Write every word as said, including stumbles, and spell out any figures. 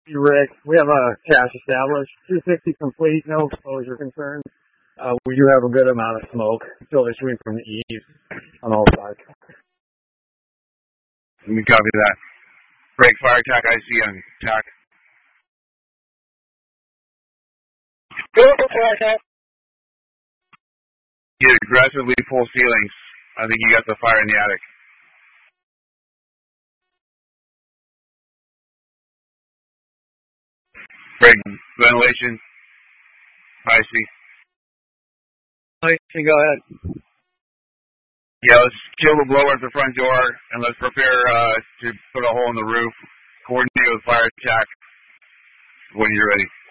Rick, we have a cache established, two sixty complete, no exposure concerns. Uh, we do have a good amount of smoke still issuing from the east on all sides. Let me copy that. Break fire attack I C on attack. Get aggressively pull ceilings. I think you got the fire in the attic. Break ventilation. I C. Go ahead. Yeah, let's kill the blower at the front door, and let's prepare uh, to put a hole in the roof. Coordinate with fire attack when you're ready.